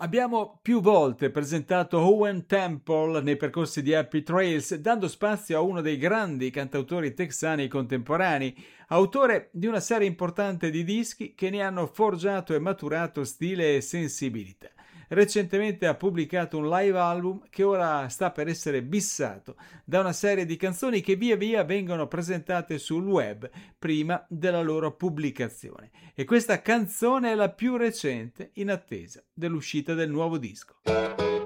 Abbiamo più volte presentato Owen Temple nei percorsi di Happy Trails, dando spazio a uno dei grandi cantautori texani contemporanei, autore di una serie importante di dischi che ne hanno forgiato e maturato stile e sensibilità. Recentemente ha pubblicato un live album che ora sta per essere bissato da una serie di canzoni che via via vengono presentate sul web prima della loro pubblicazione. E questa canzone è la più recente in attesa dell'uscita del nuovo disco.